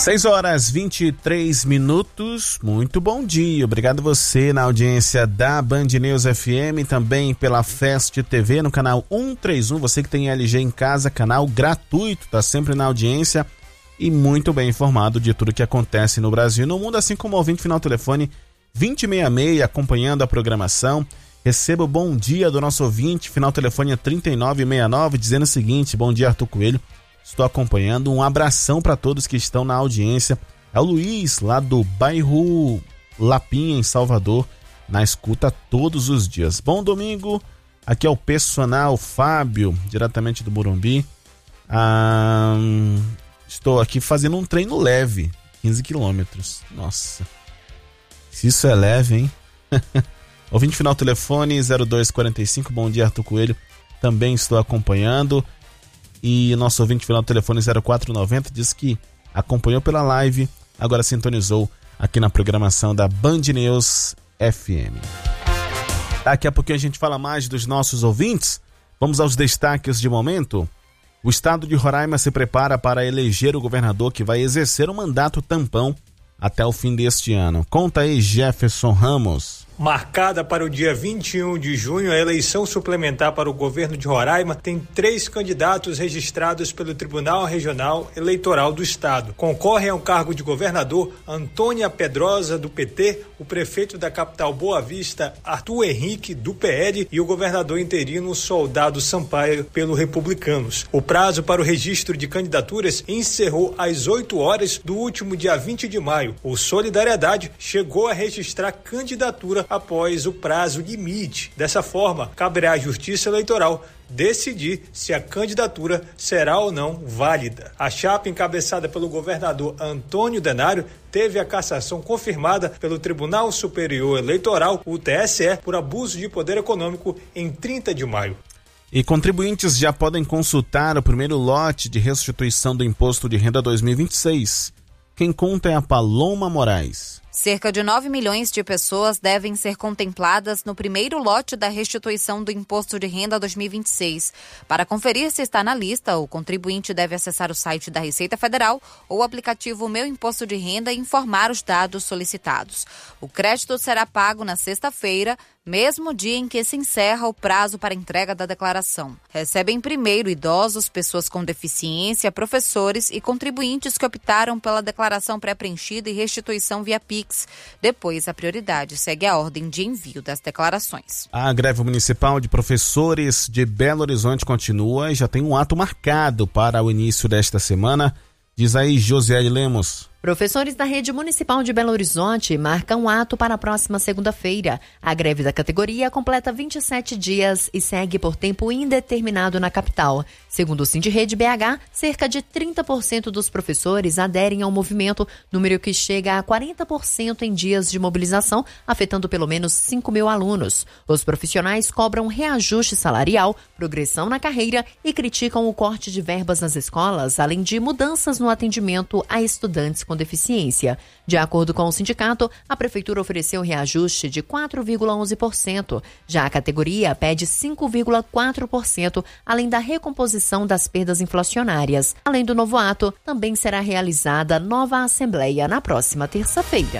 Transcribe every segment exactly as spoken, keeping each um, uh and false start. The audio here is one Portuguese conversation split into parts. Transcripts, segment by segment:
seis horas e vinte e três minutos, muito bom dia, obrigado você na audiência da Band News F M, também pela Fest T V no canal cento e trinta e um, você que tem L G em casa, canal gratuito, tá sempre na audiência e muito bem informado de tudo que acontece no Brasil e no mundo, assim como o ouvinte final telefone vinte e sessenta e seis, acompanhando a programação. Receba o bom dia do nosso ouvinte, final telefone trinta e nove sessenta e nove, dizendo o seguinte: bom dia, Arthur Coelho. Estou acompanhando, um abração para todos que estão na audiência. É o Luiz, lá do bairro Lapinha, em Salvador, na escuta todos os dias. Bom domingo, aqui é o personal Fábio, diretamente do Morumbi. Ah, estou aqui fazendo um treino leve, quinze quilômetros. Nossa, se isso é leve, hein? Ouvinte final telefone zero dois quarenta e cinco, bom dia, Arthur Coelho. Também estou acompanhando. E nosso ouvinte final do telefone zero quatro noventa diz que acompanhou pela live, agora sintonizou aqui na programação da Band News F M. Daqui a pouquinho a gente fala mais dos nossos ouvintes. Vamos aos destaques de momento. O estado de Roraima se prepara para eleger o governador que vai exercer o mandato tampão até o fim deste ano. Conta aí, Jefferson Ramos. Marcada para o dia vinte e um de junho, a eleição suplementar para o governo de Roraima tem três candidatos registrados pelo Tribunal Regional Eleitoral do Estado. Concorrem ao cargo de governador Antônia Pedrosa, do P T, o prefeito da capital Boa Vista, Arthur Henrique, do P L, e o governador interino Soldado Sampaio, pelo Republicanos. O prazo para o registro de candidaturas encerrou às oito horas do último dia vinte de maio. O Solidariedade chegou a registrar candidatura após o prazo limite. Dessa forma, caberá à Justiça Eleitoral decidir se a candidatura será ou não válida. A chapa encabeçada pelo governador Antônio Denário teve a cassação confirmada pelo Tribunal Superior Eleitoral, o T S E, por abuso de poder econômico em trinta de maio. E contribuintes já podem consultar o primeiro lote de restituição do Imposto de Renda dois mil e vinte e seis. Quem conta é a Paloma Moraes. Cerca de nove milhões de pessoas devem ser contempladas no primeiro lote da restituição do Imposto de Renda dois mil e vinte e seis. Para conferir se está na lista, o contribuinte deve acessar o site da Receita Federal ou o aplicativo Meu Imposto de Renda e informar os dados solicitados. O crédito será pago na sexta-feira, mesmo dia em que se encerra o prazo para entrega da declaração. Recebem primeiro idosos, pessoas com deficiência, professores e contribuintes que optaram pela declaração pré-preenchida e restituição via Pix. Depois, a prioridade segue a ordem de envio das declarações. A greve municipal de professores de Belo Horizonte continua e já tem um ato marcado para o início desta semana. Diz aí, Josiele Lemos. Professores da Rede Municipal de Belo Horizonte marcam ato para a próxima segunda-feira. A greve da categoria completa vinte e sete dias e segue por tempo indeterminado na capital. Segundo o Sindirrede B H, cerca de trinta por cento dos professores aderem ao movimento, número que chega a quarenta por cento em dias de mobilização, afetando pelo menos cinco mil alunos. Os profissionais cobram reajuste salarial, progressão na carreira e criticam o corte de verbas nas escolas, além de mudanças no atendimento a estudantes com deficiência. De acordo com o sindicato, a prefeitura ofereceu reajuste de quatro vírgula onze por cento. Já a categoria pede cinco vírgula quatro por cento, além da recomposição das perdas inflacionárias. Além do novo ato, também será realizada nova assembleia na próxima terça-feira.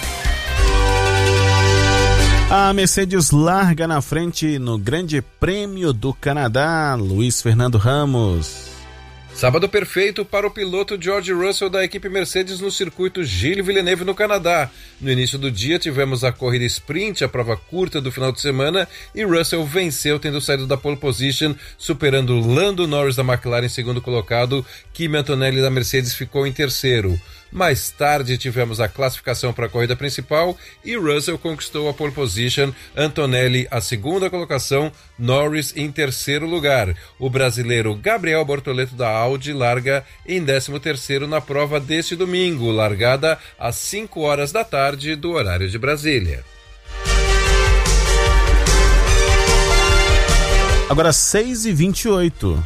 A Mercedes larga na frente no Grande Prêmio do Canadá. Luiz Fernando Ramos. Sábado perfeito para o piloto George Russell da equipe Mercedes no circuito Gilles Villeneuve, no Canadá. No início do dia tivemos a corrida sprint, a prova curta do final de semana, e Russell venceu, tendo saído da pole position, superando Lando Norris da McLaren em segundo colocado. Kimi Antonelli da Mercedes ficou em terceiro. Mais tarde tivemos a classificação para a corrida principal e Russell conquistou a pole position, Antonelli a segunda colocação, Norris em terceiro lugar. O brasileiro Gabriel Bortoleto da Audi larga em décimo terceiro na prova deste domingo, largada às cinco horas da tarde do horário de Brasília. Agora seis e vinte e oito.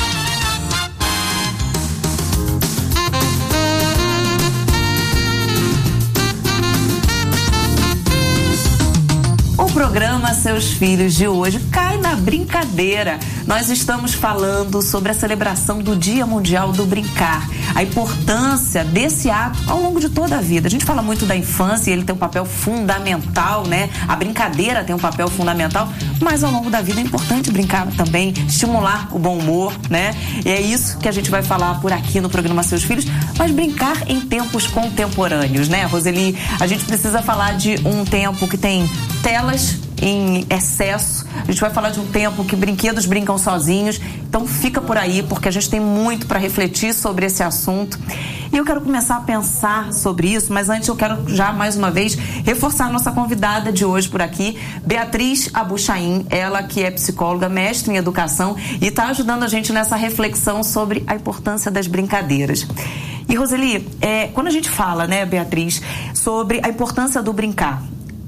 O programa Seus Filhos de hoje cai na brincadeira. Nós estamos falando sobre a celebração do Dia Mundial do Brincar. a importância desse ato ao longo de toda a vida. A gente fala muito da infância e ele tem um papel fundamental, né? A brincadeira tem um papel fundamental, mas ao longo da vida é importante brincar também, estimular o bom humor, né? E é isso que a gente vai falar por aqui no programa Seus Filhos, mas brincar em tempos contemporâneos, né, Roseli? A gente precisa falar de um tempo que tem telas em excesso, a gente vai falar de um tempo que brinquedos brincam sozinhos, então fica por aí, porque a gente tem muito para refletir sobre esse assunto. E eu quero começar a pensar sobre isso, mas antes eu quero já, mais uma vez, reforçar a nossa convidada de hoje por aqui, Beatriz Abuchain, ela que é psicóloga, mestre em educação e está ajudando a gente nessa reflexão sobre a importância das brincadeiras. E, Roseli, é, quando a gente fala, né, Beatriz, sobre a importância do brincar,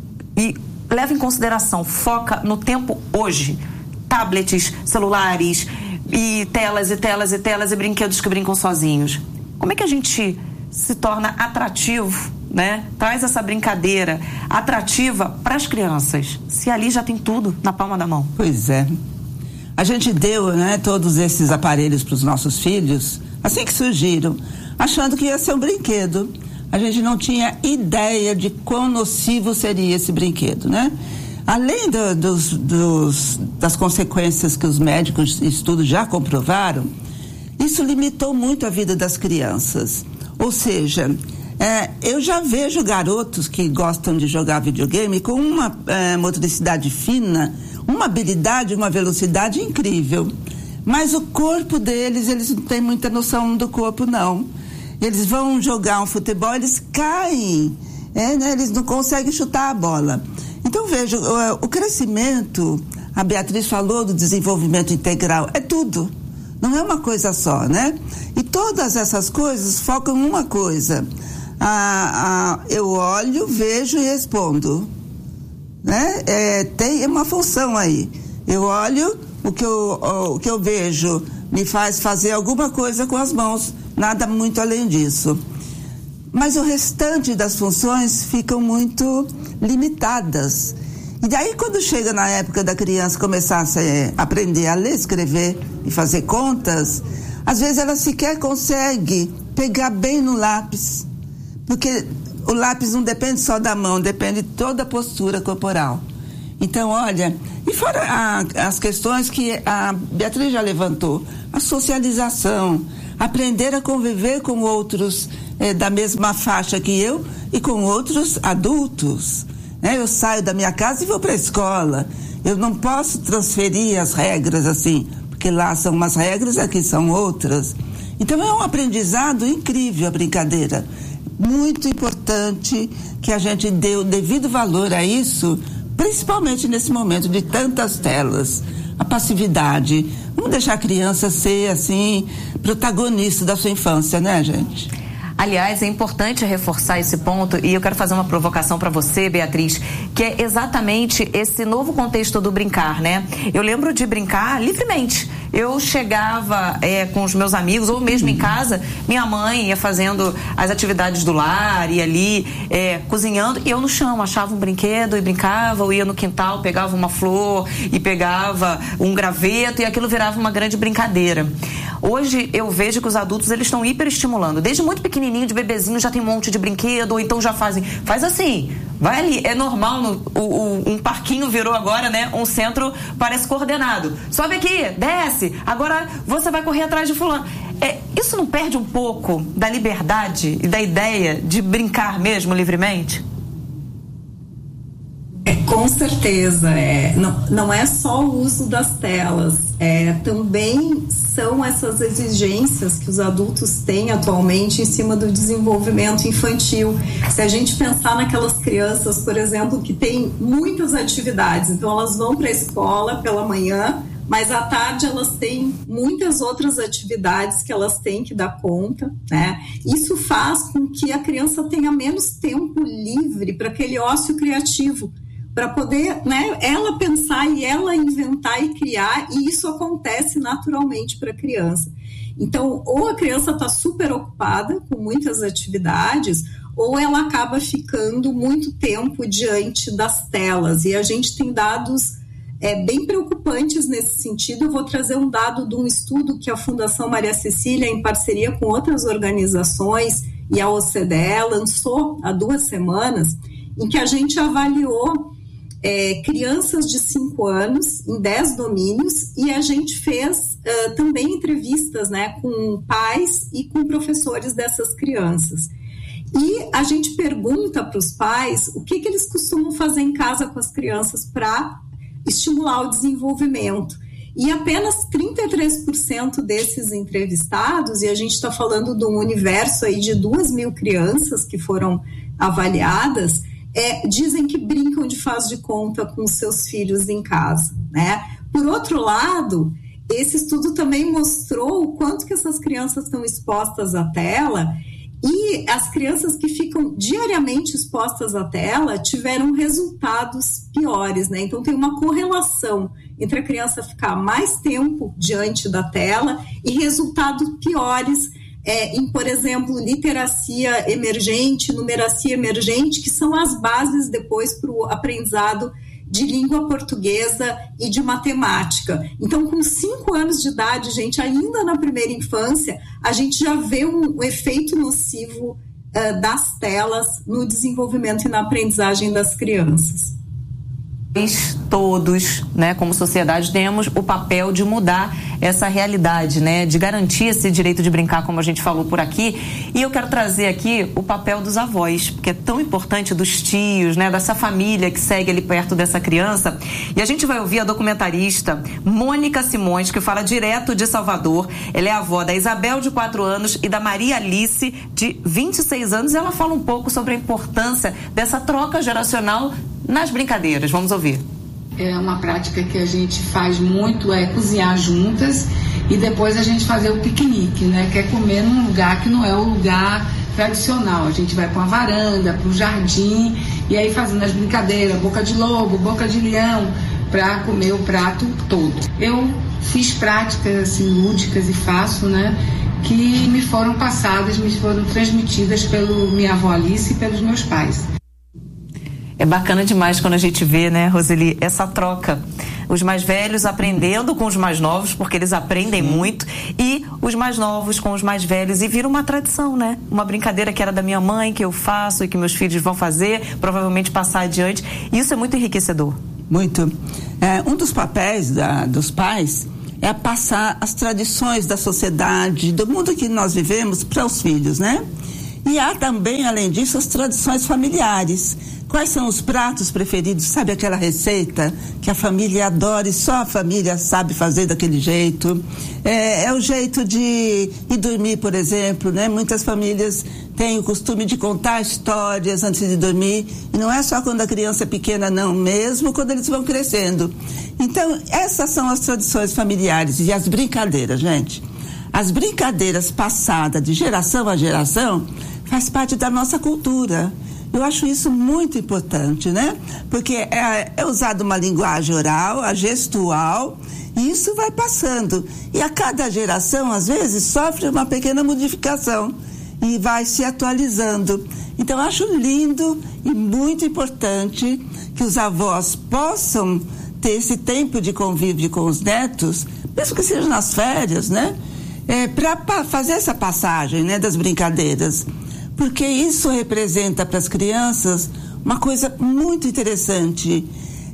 e leva em consideração, foca no tempo hoje, tablets, celulares, e telas e telas e telas e brinquedos que brincam sozinhos. Como é que a gente se torna atrativo, né? Traz essa brincadeira atrativa para as crianças, se ali já tem tudo na palma da mão? Pois é. A gente deu, né, todos esses aparelhos para os nossos filhos, assim que surgiram, achando que ia ser um brinquedo. A gente não tinha ideia de quão nocivo seria esse brinquedo, né? Além do, dos, dos, das consequências que os médicos e estudos já comprovaram, isso limitou muito a vida das crianças. Ou seja, é, eu já vejo garotos que gostam de jogar videogame com uma é, motricidade fina, uma habilidade, uma velocidade incrível. Mas o corpo deles, eles não têm muita noção do corpo, não. Eles vão jogar um futebol, eles caem, é, né? Eles não conseguem chutar a bola. Então, veja, o, o crescimento, a Beatriz falou do desenvolvimento integral, é tudo, não é uma coisa só, né? E todas essas coisas focam em uma coisa, ah, ah, eu olho, vejo e respondo, né? É, tem uma função aí, eu olho, o que eu, o que eu vejo me faz fazer alguma coisa com as mãos, nada muito além disso. Mas o restante das funções ficam muito limitadas. E daí, quando chega na época da criança começar a se, aprender a ler, escrever e fazer contas, às vezes ela sequer consegue pegar bem no lápis. Porque o lápis não depende só da mão, depende de toda a postura corporal. Então, olha, e fora a, as questões que a Beatriz já levantou, a socialização, aprender a conviver com outros eh, da mesma faixa que eu e com outros adultos. Né? Eu saio da minha casa e vou para a escola. Eu não posso transferir as regras assim, porque lá são umas regras, aqui são outras. Então é um aprendizado incrível a brincadeira. Muito importante que a gente dê o devido valor a isso, principalmente nesse momento de tantas telas. A passividade. Vamos deixar a criança ser, assim, protagonista da sua infância, né, gente? Aliás, é importante reforçar esse ponto, e eu quero fazer uma provocação para você, Beatriz, que é exatamente esse novo contexto do brincar, né? Eu lembro de brincar livremente. Eu chegava é, com os meus amigos, ou mesmo em casa, minha mãe ia fazendo as atividades do lar, ia ali é, cozinhando, e eu no chão achava um brinquedo e brincava, ou ia no quintal, pegava uma flor e pegava um graveto, e aquilo virava uma grande brincadeira. Hoje eu vejo que os adultos, eles estão hiperestimulando. Desde muito pequenininho, de bebezinho, já tem um monte de brinquedo, ou então já fazem, faz assim, vai ali, é normal, no, o, o, um parquinho virou agora, né, um centro parece coordenado. Sobe aqui, desce, agora você vai correr atrás de fulano. É, isso não perde um pouco da liberdade e da ideia de brincar mesmo livremente? É, com certeza, é, não, não é só o uso das telas, é, também são essas exigências que os adultos têm atualmente em cima do desenvolvimento infantil. Se a gente pensar naquelas crianças, por exemplo, que têm muitas atividades, então elas vão para a escola pela manhã, mas à tarde elas têm muitas outras atividades que elas têm que dar conta, né? Isso faz com que a criança tenha menos tempo livre para aquele ócio criativo, para poder, né, ela pensar e ela inventar e criar, e isso acontece naturalmente para a criança. Então, ou a criança está super ocupada com muitas atividades, ou ela acaba ficando muito tempo diante das telas, e a gente tem dados é, bem preocupantes nesse sentido. Eu vou trazer um dado de um estudo que a Fundação Maria Cecília, em parceria com outras organizações, e a O C D E lançou há duas semanas, em que a gente avaliou É, crianças de cinco anos em dez domínios, e a gente fez uh, também entrevistas, né, com pais e com professores dessas crianças. E a gente pergunta para os pais o que, que eles costumam fazer em casa com as crianças para estimular o desenvolvimento. E apenas trinta e três por cento desses entrevistados, e a gente está falando de um universo aí de duas mil crianças que foram avaliadas, É, dizem que brincam de faz de conta com seus filhos em casa, né? Por outro lado, esse estudo também mostrou o quanto que essas crianças estão expostas à tela, e as crianças que ficam diariamente expostas à tela tiveram resultados piores, né? Então tem uma correlação entre a criança ficar mais tempo diante da tela e resultados piores É, em, por exemplo, literacia emergente, numeracia emergente, que são as bases depois para o aprendizado de língua portuguesa e de matemática. Então, com cinco anos de idade, gente, ainda na primeira infância, a gente já vê um, um efeito nocivo uh, das telas no desenvolvimento e na aprendizagem das crianças. Todos, né, como sociedade, temos o papel de mudar essa realidade, né, de garantir esse direito de brincar, como a gente falou por aqui. E eu quero trazer aqui o papel dos avós, porque é tão importante, dos tios, né, dessa família que segue ali perto dessa criança. E a gente vai ouvir a documentarista Mônica Simões, que fala direto de Salvador. Ela é avó da Isabel, de quatro anos, e da Maria Alice, de vinte e seis anos. Ela fala um pouco sobre a importância dessa troca geracional nas brincadeiras. Vamos ouvir. É uma prática que a gente faz muito, é cozinhar juntas e depois a gente fazer o piquenique, né? Que é comer num lugar que não é o lugar tradicional. A gente vai para uma varanda, para um jardim, e aí fazendo as brincadeiras, boca de lobo, boca de leão, para comer o prato todo. Eu fiz práticas assim, lúdicas e faço, né? Que me foram passadas, me foram transmitidas pela minha avó Alice e pelos meus pais. É bacana demais quando a gente vê, né, Roseli, essa troca. Os mais velhos aprendendo com os mais novos, porque eles aprendem Sim. muito, e os mais novos com os mais velhos, e vira uma tradição, né? Uma brincadeira que era da minha mãe, que eu faço e que meus filhos vão fazer, provavelmente passar adiante. E isso é muito enriquecedor. Muito. É, um dos papéis da, dos pais é passar as tradições da sociedade, do mundo que nós vivemos, para os filhos, né? E há também, além disso, as tradições familiares. Quais são os pratos preferidos? Sabe aquela receita que a família adora e só a família sabe fazer daquele jeito? É, é o jeito de ir dormir, por exemplo, né? Muitas famílias têm o costume de contar histórias antes de dormir. E não é só quando a criança é pequena, não. Mesmo quando eles vão crescendo. Então, essas são as tradições familiares e as brincadeiras, gente. As brincadeiras passadas de geração a geração faz parte da nossa cultura. Eu acho isso muito importante, né? Porque é, é usada uma linguagem oral, a gestual, e isso vai passando. E a cada geração, às vezes, sofre uma pequena modificação e vai se atualizando. Então, eu acho lindo e muito importante que os avós possam ter esse tempo de convívio com os netos, mesmo que seja nas férias, né? É, para fazer essa passagem, né, das brincadeiras. Porque isso representa para as crianças uma coisa muito interessante.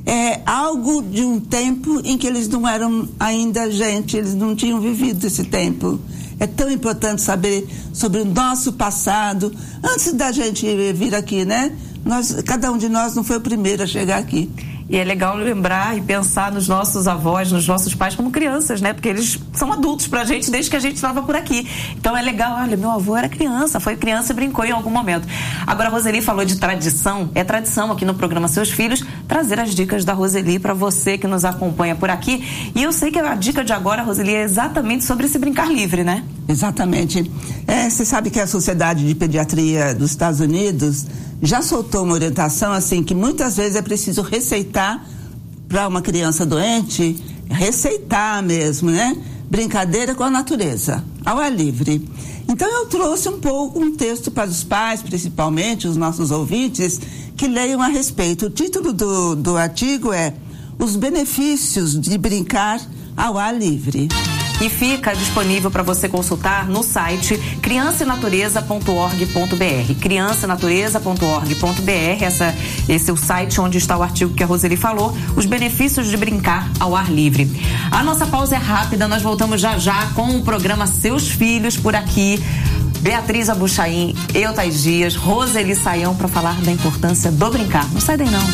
É algo de um tempo em que eles não eram ainda gente, eles não tinham vivido esse tempo. É tão importante saber sobre o nosso passado. Antes da gente vir aqui, né? Nós, cada um de nós não foi o primeiro a chegar aqui. E é legal lembrar e pensar nos nossos avós, nos nossos pais como crianças, né? Porque eles são adultos pra gente desde que a gente estava por aqui. Então é legal, olha, meu avô era criança, foi criança e brincou em algum momento. Agora a Roseli falou de tradição, é tradição aqui no programa Seus Filhos trazer as dicas da Roseli para você que nos acompanha por aqui. E eu sei que a dica de agora, Roseli, é exatamente sobre esse brincar livre, né? Exatamente. É, você sabe que a Sociedade de Pediatria dos Estados Unidos já soltou uma orientação assim que muitas vezes é preciso receitar para uma criança doente, receitar mesmo, né? Brincadeira com a natureza, ao ar livre. Então eu trouxe um pouco um texto para os pais, principalmente os nossos ouvintes, que leiam a respeito. O título do, do artigo é os benefícios de brincar ao ar livre. E fica disponível para você consultar no site criança e natureza ponto org ponto br. criança natureza ponto org ponto br, essa, esse é o site onde está o artigo que a Roseli falou, os benefícios de brincar ao ar livre. A nossa pausa é rápida, nós voltamos já já com o programa Seus Filhos por aqui. Beatriz Abuchain, Eutais Dias, Roseli Saião para falar da importância do brincar. Não sai daí não.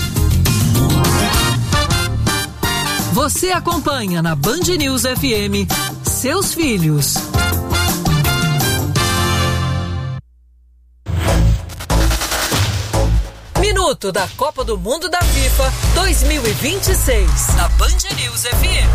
Você acompanha na Band News F M Seus Filhos. Minuto da Copa do Mundo da FIFA dois mil e vinte e seis na Band News F M.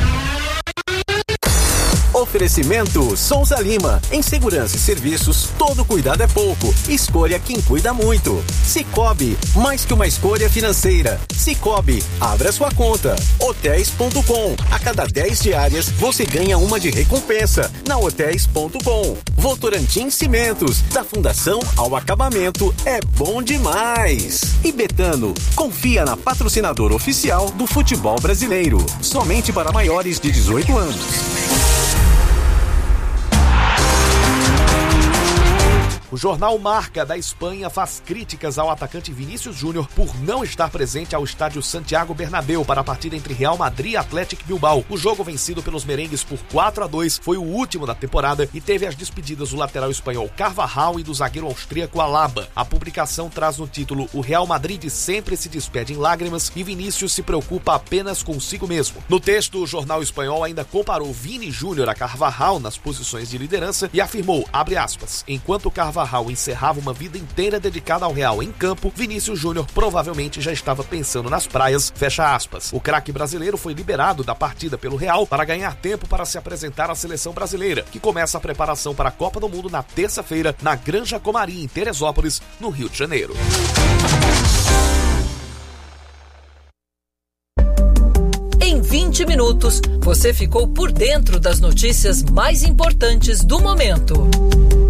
Oferecimento Souza Lima. Em segurança e serviços, todo cuidado é pouco. Escolha quem cuida muito. Cicobi, mais que uma escolha financeira. Cicobi, abra sua conta. Hotéis ponto com. A cada dez diárias, você ganha uma de recompensa. Na Hotéis ponto com. Votorantim Cimentos. Da fundação ao acabamento, é bom demais. E Betano, confia na patrocinadora oficial do futebol brasileiro. Somente para maiores de dezoito anos. O jornal Marca da Espanha faz críticas ao atacante Vinícius Júnior por não estar presente ao estádio Santiago Bernabéu para a partida entre Real Madrid e Atlético Bilbao. O jogo vencido pelos merengues por quatro a dois foi o último da temporada e teve as despedidas do lateral espanhol Carvajal e do zagueiro austríaco Alaba. A publicação traz no título: o Real Madrid sempre se despede em lágrimas e Vinícius se preocupa apenas consigo mesmo. No texto, o jornal espanhol ainda comparou Vini Júnior a Carvajal nas posições de liderança e afirmou, abre aspas, enquanto Carvajal encerrava uma vida inteira dedicada ao Real em campo, Vinícius Júnior provavelmente já estava pensando nas praias, fecha aspas. O craque brasileiro foi liberado da partida pelo Real para ganhar tempo para se apresentar à seleção brasileira, que começa a preparação para a Copa do Mundo na terça-feira na Granja Comari, em Teresópolis, no Rio de Janeiro. Em vinte minutos, você ficou por dentro das notícias mais importantes do momento.